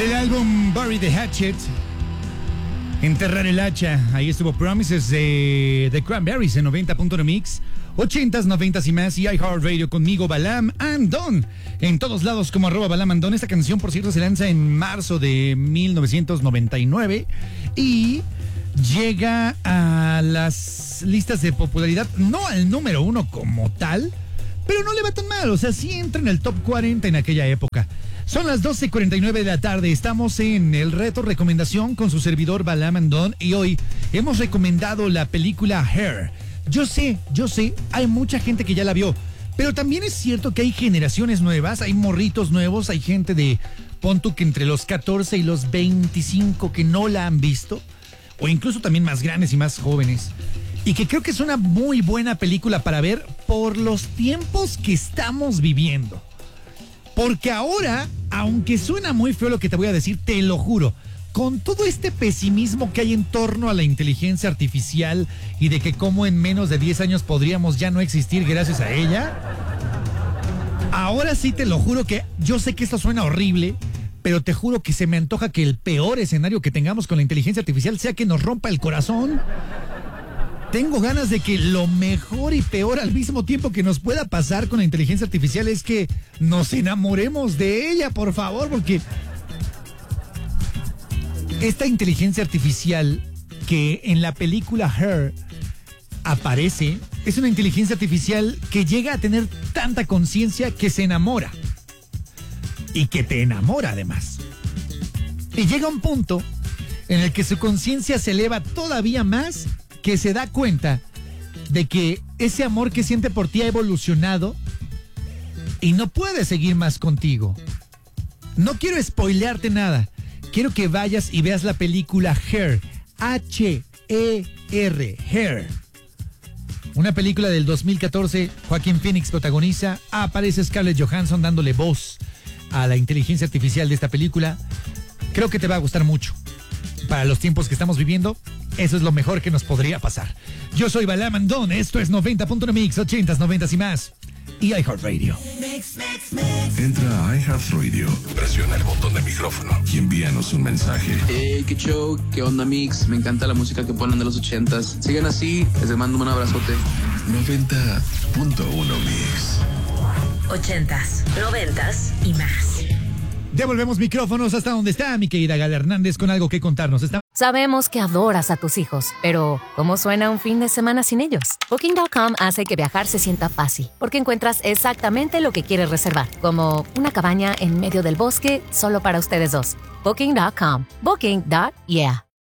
Del álbum Bury the Hatchet, Enterrar el Hacha. Ahí estuvo Promises de The Cranberries en 90.1 Mix, 80s, 90s y más. Y iHeartRadio conmigo, Balam and Don. En todos lados como @Balam and Don. Esta canción, por cierto, se lanza en marzo de 1999 y llega a las listas de popularidad, no al número 1 como tal, pero no le va tan mal. O sea, sí entra en el top 40 en aquella época. Son las 12:49 de la tarde, estamos en el reto recomendación con su servidor Balam and Don y hoy hemos recomendado la película Hair. Yo sé, hay mucha gente que ya la vio, pero también es cierto que hay generaciones nuevas, hay morritos nuevos, hay gente de, pon tú que entre los 14 y los 25 que no la han visto, o incluso también más grandes y más jóvenes, y que creo que es una muy buena película para ver por los tiempos que estamos viviendo. Porque ahora, aunque suena muy feo lo que te voy a decir, te lo juro, con todo este pesimismo que hay en torno a la inteligencia artificial y de que cómo en menos de 10 años podríamos ya no existir gracias a ella, ahora sí te lo juro que yo sé que esto suena horrible, pero te juro que se me antoja que el peor escenario que tengamos con la inteligencia artificial sea que nos rompa el corazón. Tengo ganas de que lo mejor y peor al mismo tiempo que nos pueda pasar con la inteligencia artificial es que nos enamoremos de ella, por favor, porque esta inteligencia artificial que en la película Her aparece es una inteligencia artificial que llega a tener tanta conciencia que se enamora y que te enamora además. Y llega un punto en el que su conciencia se eleva todavía más, que se da cuenta de que ese amor que siente por ti ha evolucionado y no puede seguir más contigo. No quiero spoilearte nada. Quiero que vayas y veas la película Hair. H-E-R. Hair. Una película del 2014. Joaquín Phoenix protagoniza. Aparece Scarlett Johansson dándole voz a la inteligencia artificial de esta película. Creo que te va a gustar mucho. Para los tiempos que estamos viviendo, eso es lo mejor que nos podría pasar. Yo soy Balam and Don, esto es 90.1 Mix, 80s, 90s y más. Y iHeartRadio. Entra a iHeartRadio, presiona el botón de micrófono y envíanos un mensaje. Hey, qué show, qué onda Mix, me encanta la música que ponen de los 80s. Sigan así, les mando un abrazote. 90.1 Mix. 80s, 90s y más. Devolvemos micrófonos hasta donde está mi querida Gala Hernández con algo que contarnos. Sabemos que adoras a tus hijos, pero ¿cómo suena un fin de semana sin ellos? Booking.com hace que viajar se sienta fácil, porque encuentras exactamente lo que quieres reservar, como una cabaña en medio del bosque solo para ustedes dos. Booking.com. Booking.yeah.